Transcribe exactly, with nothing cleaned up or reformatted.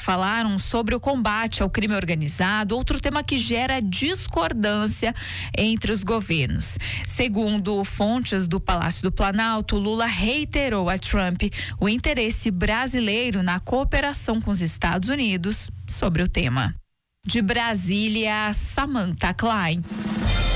falaram sobre o combate ao crime organizado, outro tema que gera discordância entre os governos. Segundo fontes do Palácio do Planalto, Lula reiterou a Trump o interesse brasileiro na cooperação com os Estados Unidos sobre o tema. De Brasília, Samantha Klein.